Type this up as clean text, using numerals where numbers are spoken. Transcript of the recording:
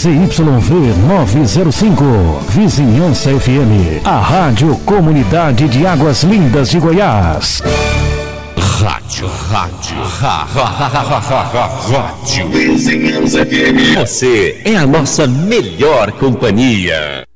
ZYV 905, Vizinhança FM, a Rádio Comunidade de Águas Lindas de Goiás. Rádio Vizinhança FM. Você é a nossa melhor companhia.